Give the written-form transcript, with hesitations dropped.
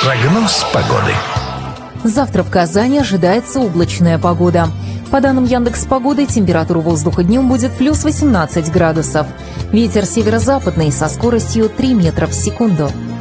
Прогноз погоды. Завтра в Казани ожидается облачная погода. По данным Яндекс.Погоды, температура воздуха днем будет плюс 18 градусов. Ветер северо-западный со скоростью 3 метра в секунду.